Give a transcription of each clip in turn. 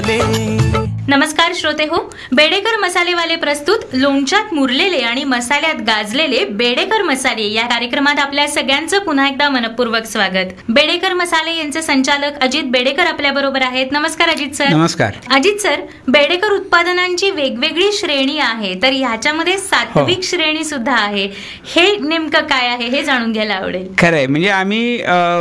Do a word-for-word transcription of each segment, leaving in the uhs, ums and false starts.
मसालेवाले. नमस्कार श्रोते हो, बेडेकर मसालेवाले प्रस्तुत लोणच्यात मुरलेले आणि मसाल्यात गाजलेले बेडेकर मसाले या कार्यक्रमात आपल्या सगळ्यांचं पुन्हा एकदा मनपूर्वक स्वागत. बेडेकर मसाले यांचे संचालक अजित बेडेकर आपल्या बरोबर आहेत. नमस्कार अजित सर. नमस्कार अजित सर, बेडेकर उत्पादनांची वेगवेगळी श्रेणी आहे, तर ह्याच्यामध्ये सात्विक हो. श्रेणी सुद्धा आहे. हे नेमकं काय आहे हे जाणून घ्यायला आवडेल. खरंय, म्हणजे आम्ही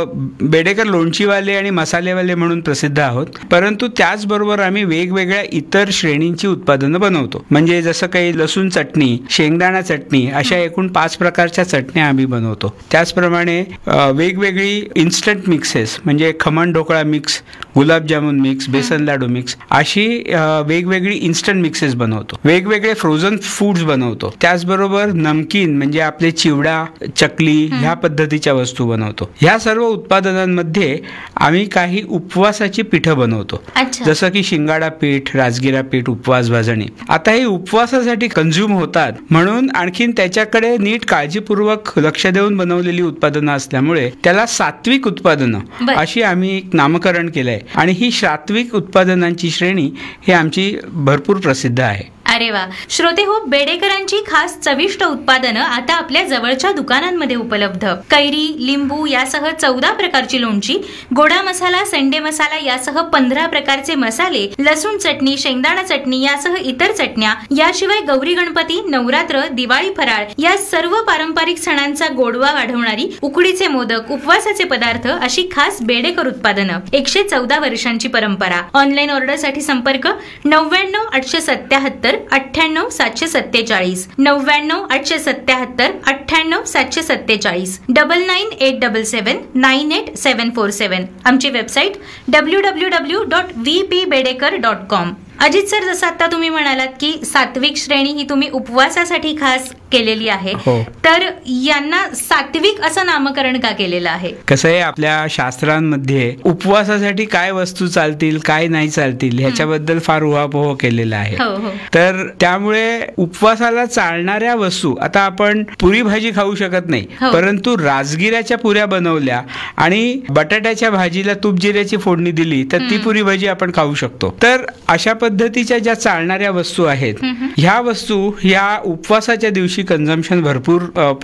बेडेकर लोणचीवाले आणि मसालेवाले म्हणून प्रसिद्ध आहोत, परंतु त्याचबरोबर आम्ही वेगवेगळ्या इतर श्रेणींची उत्पादनं बनवतो. म्हणजे जसं काही लसूण चटणी, शेंगदाणा चटणी अशा एकूण पाच प्रकारच्या चटण्या आम्ही बनवतो. त्याचप्रमाणे वेगवेगळी इन्स्टंट मिक्सेस म्हणजे खमण ढोकळा मिक्स, गुलाबजामुन मिक्स, बेसन लाडू मिक्स अशी वेगवेगळी इन्स्टंट मिक्सेस बनवतो. वेगवेगळे फ्रोझन फूड्स बनवतो. त्याचबरोबर नमकीन म्हणजे आपले चिवडा, चकली ह्या पद्धतीच्या वस्तू बनवतो. ह्या सर्व उत्पादनांमध्ये आम्ही काही उपवासाची पीठं बनवतो. जसं की शिंगाडा पीठ, राजगिरा पीठ, उपवास भाजणी. आता हे उपवासासाठी कंझ्युम होतात म्हणून आणखीन त्याच्याकडे नीट काळजीपूर्वक लक्ष देऊन बनवलेली उत्पादनं असल्यामुळे त्याला सात्विक उत्पादनं अशी आम्ही एक नामकरण केलंय. आणि ही सात्विक उत्पादनांची श्रेणी ही आमची भरपूर प्रसिद्ध आहे. अरे वा. श्रोते हो, बेडेकरांची खास चविष्ट उत्पादनं आता आपल्या जवळच्या दुकानांमध्ये उपलब्ध. कैरी, लिंबू यासह चौदा प्रकारची लोणची, गोडा मसाला, संडे मसाला यासह पंधरा प्रकारचे मसाले, लसूण चटणी, शेंगदाणा चटणी यासह इतर चटण्या, याशिवाय गौरी गणपती, नवरात्र, दिवाळी फराळ या सर्व पारंपरिक सणांचा गोडवा वाढवणारी उकडीचे मोदक, उपवासाचे पदार्थ अशी खास बेडेकर उत्पादनं. एकशे चौदा वर्षांची परंपरा. ऑनलाईन ऑर्डरसाठी संपर्क नव्याण्णव आठशे सत्याहत्तर अठ्ठ्याण्णव सातशे सत्तेचाळीस, नव्याण्णव आठशे सत्याहत्तर अठ्ठ्याण्णव सातशे सत्तेचाळीस, डबल नाईन एट डबल सेवन नाईन एट सेवन फोर सेवन. आमची website W W W dot V P Bedekar dot com. Ajit sir, जसं आता तुम्ही म्हणालात की सात्विक श्रेणी ही तुम्ही उपवासासाठी खास केलेली आहे, तर यांना सात्विक असं नामकरण का केलेलं आहे? कसं आहे, आपल्या शास्त्रांमध्ये उपवासासाठी काय वस्तू चालतील, काय नाही चालतील ह्याच्याबद्दल फार उहापोह केलेला आहे. तर त्यामुळे उपवासाला चालणाऱ्या वस्तू, आता आपण पुरी भाजी खाऊ शकत नाही, परंतु राजगिऱ्याच्या पुऱ्या बनवल्या आणि बटाट्याच्या भाजीला तूप जिऱ्याची फोडणी दिली तर ती पुरी भाजी आपण खाऊ शकतो. तर अशा पद्धतीच्या ज्या चालणाऱ्या वस्तू आहेत ह्या वस्तू ह्या उपवासाच्या दिवशी कन्झम्पशन भरपूर